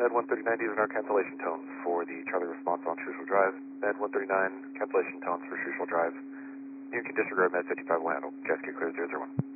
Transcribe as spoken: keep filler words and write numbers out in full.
Med one thirty-nine, these are our cancellation tones for the Charlie response on Schuylkill Drive. Med one thirty-nine, cancellation tones for Schuylkill Drive. You can disregard Med fifty-five will handle. Jet ski clear zero zero one.